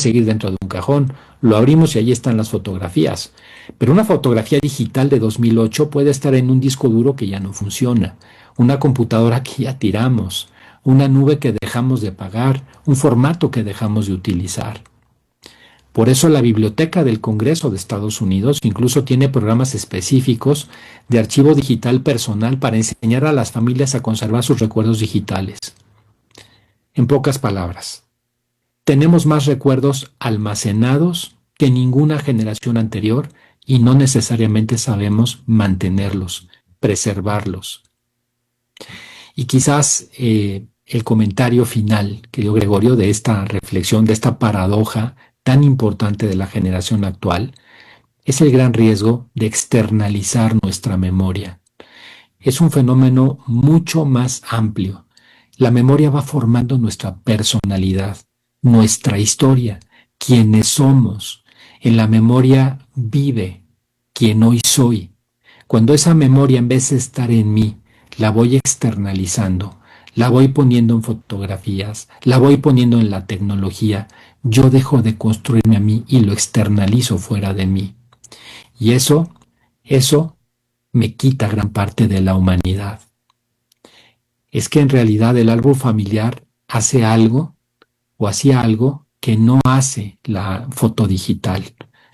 seguir dentro de un cajón. Lo abrimos y ahí están las fotografías. Pero una fotografía digital de 2008 puede estar en un disco duro que ya no funciona, una computadora que ya tiramos, una nube que dejamos de pagar, un formato que dejamos de utilizar. Por eso la Biblioteca del Congreso de Estados Unidos incluso tiene programas específicos de archivo digital personal para enseñar a las familias a conservar sus recuerdos digitales. En pocas palabras, tenemos más recuerdos almacenados que ninguna generación anterior y no necesariamente sabemos mantenerlos, preservarlos. Y quizás el comentario final, querido Gregorio, de esta reflexión, de esta paradoja tan importante de la generación actual, es el gran riesgo de externalizar nuestra memoria. Es un fenómeno mucho más amplio. La memoria va formando nuestra personalidad, nuestra historia, quienes somos. En la memoria vive quien hoy soy. Cuando esa memoria, en vez de estar en mí, la voy externalizando, la voy poniendo en fotografías, la voy poniendo en la tecnología, yo dejo de construirme a mí y lo externalizo fuera de mí. Y eso me quita gran parte de la humanidad. Es que en realidad el árbol familiar hace algo o hacía algo que no hace la foto digital.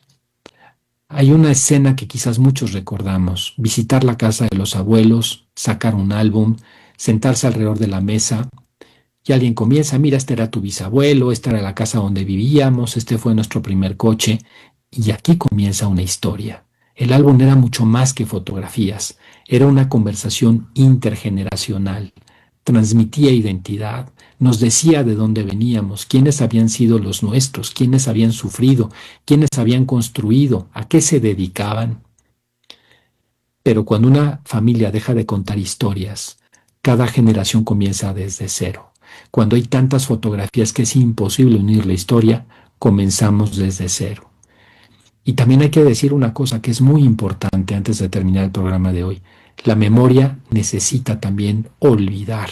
Hay una escena que quizás muchos recordamos: visitar la casa de los abuelos, sacar un álbum, sentarse alrededor de la mesa y alguien comienza: mira, este era tu bisabuelo, esta era la casa donde vivíamos, este fue nuestro primer coche, y aquí comienza una historia. El álbum era mucho más que fotografías, era una conversación intergeneracional, transmitía identidad, nos decía de dónde veníamos, quiénes habían sido los nuestros, quiénes habían sufrido, quiénes habían construido, a qué se dedicaban. Pero cuando una familia deja de contar historias, cada generación comienza desde cero. Cuando hay tantas fotografías que es imposible unir la historia, comenzamos desde cero. Y también hay que decir una cosa que es muy importante antes de terminar el programa de hoy. La memoria necesita también olvidar.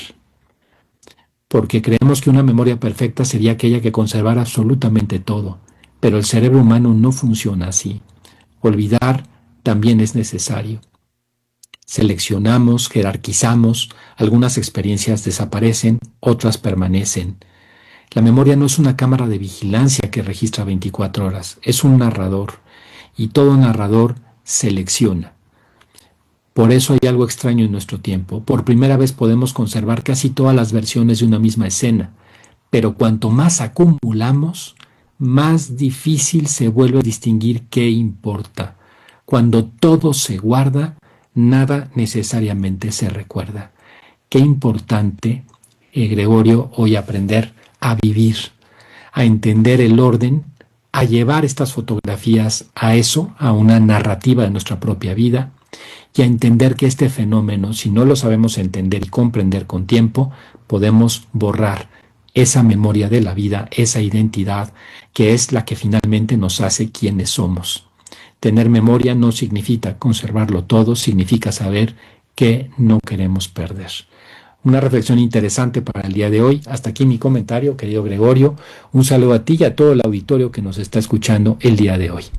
Porque creemos que una memoria perfecta sería aquella que conservara absolutamente todo. Pero el cerebro humano no funciona así. Olvidar también es necesario. Seleccionamos, jerarquizamos, algunas experiencias desaparecen, otras permanecen. La memoria no es una cámara de vigilancia que registra 24 horas, es un narrador, y todo narrador selecciona. Por eso hay algo extraño en nuestro tiempo. Por primera vez podemos conservar casi todas las versiones de una misma escena, pero cuanto más acumulamos, más difícil se vuelve a distinguir qué importa. Cuando todo se guarda, nada necesariamente se recuerda. Qué importante, Gregorio, hoy aprender a vivir, a entender el orden, a llevar estas fotografías a eso, a una narrativa de nuestra propia vida, y a entender que este fenómeno, si no lo sabemos entender y comprender con tiempo, podemos borrar esa memoria de la vida, esa identidad, que es la que finalmente nos hace quienes somos. Tener memoria no significa conservarlo todo, significa saber que no queremos perder. Una reflexión interesante para el día de hoy. Hasta aquí mi comentario, querido Gregorio. Un saludo a ti y a todo el auditorio que nos está escuchando el día de hoy.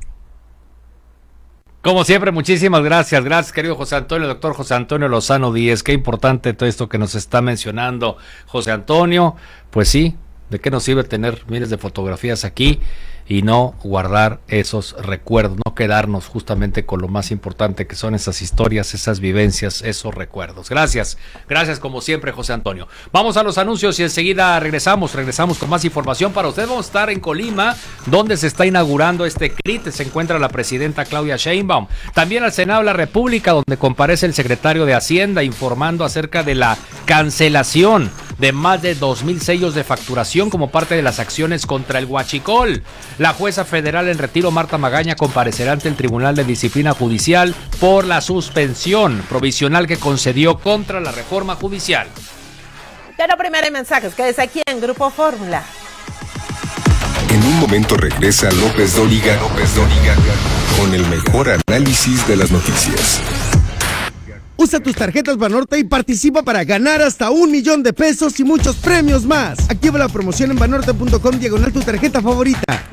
Como siempre, muchísimas gracias. Gracias, querido José Antonio, doctor José Antonio Lozano Díez. Qué importante todo esto que nos está mencionando José Antonio. Pues sí, ¿de qué nos sirve tener miles de fotografías aquí y no guardar esos recuerdos, no quedarnos justamente con lo más importante que son esas historias, esas vivencias, esos recuerdos? Gracias como siempre, José Antonio. Vamos a los anuncios y enseguida regresamos con más información para ustedes. Vamos a estar en Colima, donde se está inaugurando este CRIT, se encuentra la presidenta Claudia Sheinbaum. También al Senado de la República, donde comparece el secretario de Hacienda informando acerca de la cancelación de más de 2,000 sellos de facturación como parte de las acciones contra el huachicol. La jueza federal en retiro, Marta Magaña, comparecerá ante el Tribunal de Disciplina Judicial por la suspensión provisional que concedió contra la reforma judicial. Pero primero hay mensajes, quédese aquí en Grupo Fórmula. En un momento regresa López Dóriga con el mejor análisis de las noticias. Usa tus tarjetas Banorte y participa para ganar hasta 1,000,000 de pesos y muchos premios más. Activa la promoción en banorte.com/tu tarjeta favorita.